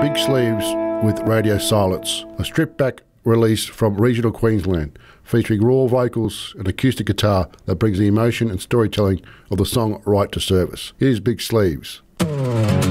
Big Sleeves with Radio Silence, a stripped-back release from regional Queensland, featuring raw vocals and acoustic guitar that brings the emotion and storytelling of the song right to service. Here's Big Sleeves.